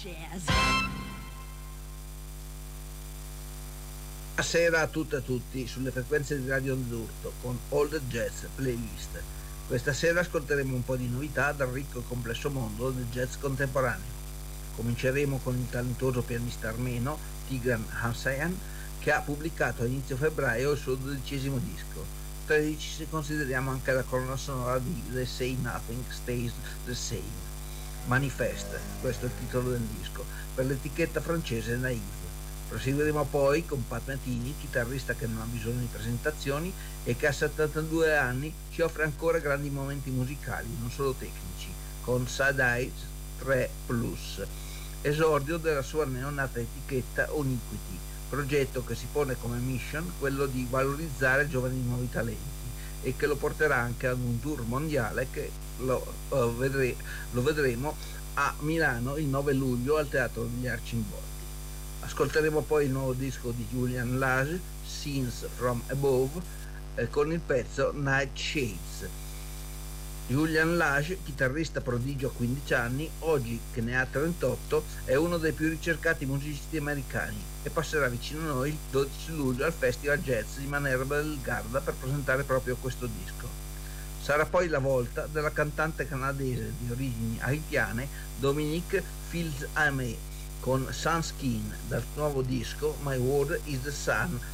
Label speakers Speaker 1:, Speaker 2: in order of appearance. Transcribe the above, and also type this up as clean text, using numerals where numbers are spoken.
Speaker 1: jazz.
Speaker 2: Buonasera a tutte e a tutti sulle frequenze di Radio Ondurto con Old Jazz Playlist. Questa sera ascolteremo un po' di novità dal ricco e complesso mondo del jazz contemporaneo. Cominceremo con il talentuoso pianista armeno Tigran Hassayan, che ha pubblicato a inizio febbraio il suo 12° disco, 13 se consideriamo anche la colonna sonora di The Say Nothing Stays the Same. Manifest, questo è il titolo del disco, per l'etichetta francese Naive. Proseguiremo poi con Pat Metheny, chitarrista che non ha bisogno di presentazioni e che a 72 anni ci offre ancora grandi momenti musicali, non solo tecnici, con Sad Eyes 3 Plus, esordio della sua neonata etichetta Oniquity, progetto che si pone come mission quello di valorizzare giovani nuovi talenti e che lo porterà anche ad un tour mondiale che lo vedremo a Milano il 9 luglio al Teatro degli Arcimboldi. Ascolteremo poi il nuovo disco di Julian Lage, Scenes from Above, con il pezzo Night Shades. Julian Lage, chitarrista prodigio a 15 anni, oggi che ne ha 38, è uno dei più ricercati musicisti americani e passerà vicino a noi il 12 luglio al Festival Jazz di Manerba del Garda per presentare proprio questo disco. Sarà poi la volta della cantante canadese di origini haitiane Dominique Fils-Aimé con Sunskin dal nuovo disco My World is the Sun